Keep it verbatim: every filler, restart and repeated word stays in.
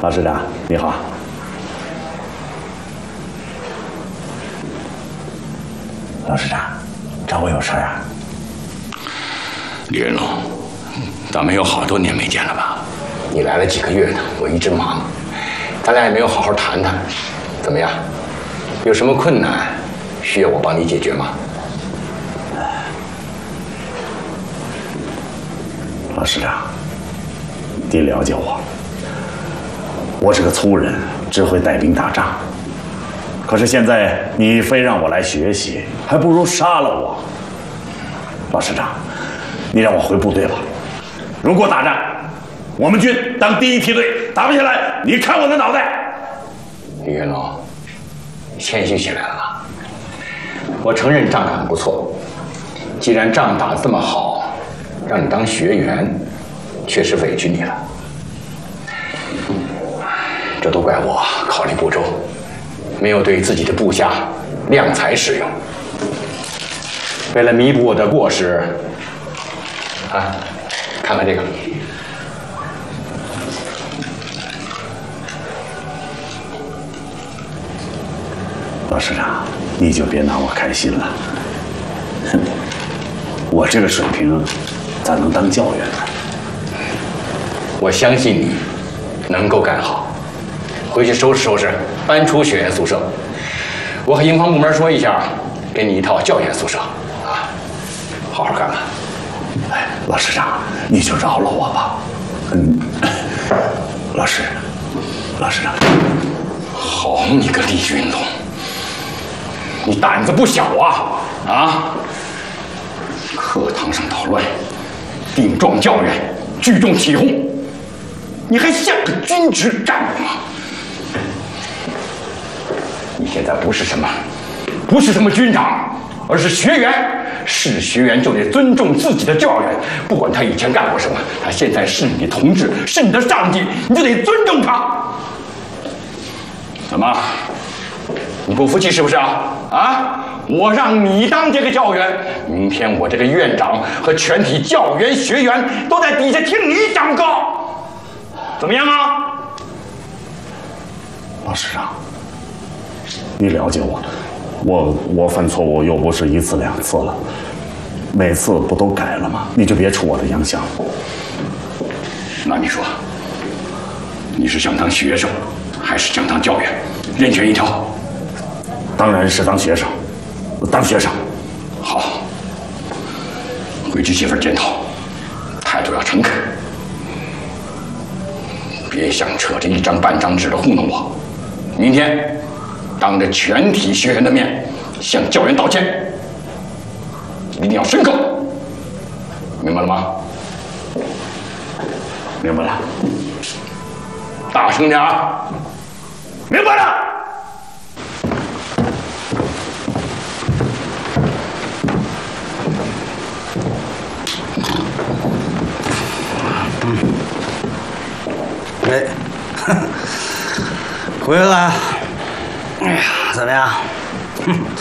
老师长，你好。老师长，找我有事啊？ 李云龙，咱们有好多年没见了吧？你来了几个月呢，我一直忙，咱俩也没有好好谈谈。怎么样？有什么困难需要我帮你解决吗？ 老师长，你了解我，我是个粗人，只会带兵打仗。可是现在你非让我来学习，还不如杀了我。老师长，你让我回部队吧。如果打仗，我们军当第一梯队，打不下来，你看我的脑袋。 李云龙，谦虚起来了。我承认仗打得不错，既然仗打得这么好，让你当学员，确实委屈你了。这都怪我考虑不周，没有对自己的部下量才使用。为了弥补我的过失，啊，看看这个。 老师长，你就别拿我开心了。哼，我这个水平，咋能当教员呢？ 我相信你能够干好。回去收拾收拾，搬出学员宿舍。我和营房部门说一下，给你一套教员宿舍。啊，好好干吧。 哎，老师长，你就饶了我吧。嗯，老师，老师长。 好你个李云龙，你胆子不小啊！啊！课堂上捣乱，顶撞教员，聚众起哄，你还像个军职干部吗？你现在不是什么，不是什么军长，而是学员。是学员就得尊重自己的教员，不管他以前干过什么，他现在是你的同志，是你的上级，你就得尊重他。怎么？你不服气是不是啊？啊！我让你当这个教员，明天我这个院长和全体教员学员都在底下听你讲课，怎么样啊？ 老师长，你了解我，我我犯错误又不是一次两次了，每次不都改了吗？你就别出我的洋相。 那你说，你是想当学生，还是想当教员？任选一条。 当然是当学生，当学生。 好，回去写份检讨，态度要诚恳，别想扯着一张半张纸的糊弄我。明天当着全体学员的面向教员道歉，一定要深刻，明白了吗？ 明白了。 大声点儿！明白了。 哎，回来了。哎呀，怎么样？